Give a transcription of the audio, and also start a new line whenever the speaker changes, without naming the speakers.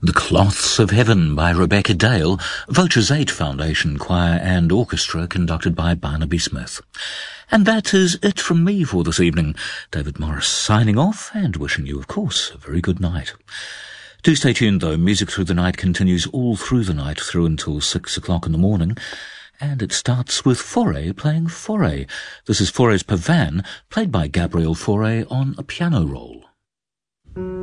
The Cloths of Heaven by Rebecca Dale, Vulture's 8 Foundation Choir and Orchestra conducted by Barnaby Smith. And that is it from me for this evening. David Morris signing off and wishing you, of course, a very good night. Do stay tuned though, Music Through the Night continues all through the night through until 6 o'clock in the morning. And it starts with Fauré playing Fauré. This is Fauré's Pavane, played by Gabriel Fauré on a piano roll.